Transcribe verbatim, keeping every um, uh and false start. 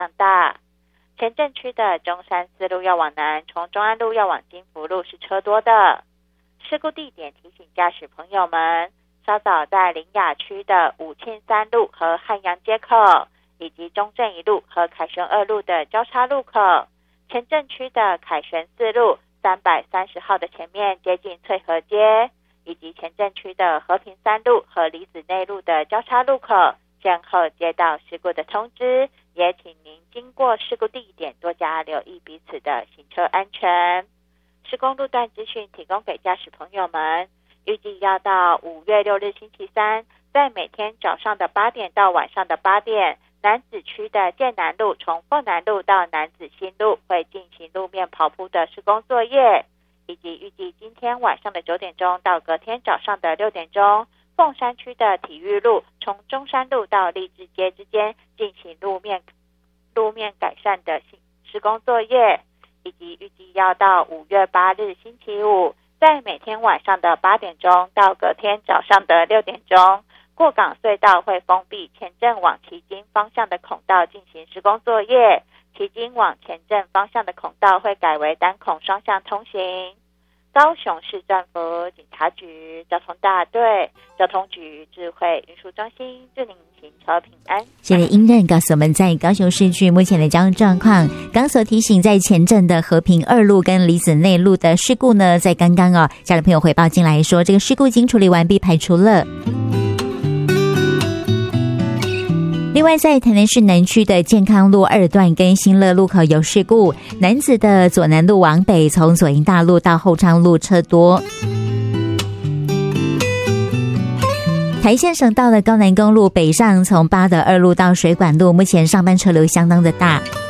上大。前镇区的中山四路要往南，从中安路要往金福路是车多的。事故地点提醒驾驶朋友们，稍早在苓雅区的武庆三路和汉阳街口，以及中正一路和凯旋二路的交叉路口，前镇区的凯旋四路三百三十号的前面接近翠河街，以及前镇区的和平三路和李子内路的交叉路口，先后接到事故的通知，也请您经过事故地点多加留意彼此的行车安全。施工路段资讯提供给驾驶朋友们，预计要到五月六日星期三，在每天早上的八点到晚上的八点，楠梓区的建南路从凤南路到楠梓新路会进行路面刨铺的施工作业，以及预计今天晚上的九点钟到隔天早上的六点钟，凤山区的体育路从中山路到励志街之间进行路面路面改善的施工作业，以及预计要到五月八日星期五，在每天晚上的八点钟到隔天早上的六点钟，过港隧道会封闭前镇往旗津方向的孔道进行施工作业，旗津往前镇方向的孔道会改为单孔双向通行。高雄市政府警察局交通大队交通局智慧运输中心祝您行车平安。 谢谢英任告诉我们在高雄市区目前的交通状况。刚所提醒在前镇的和平二路跟李子内路的事故呢，在刚刚哦，家人朋友回报进来说这个事故已经处理完毕，排除了。另外在台南市南区的健康路二段跟新乐路口有事故，楠梓的左南路往北从左营大路到后昌路车多。台县省道的高南公路北上从八德二路到水管路，目前上班车流相当的大。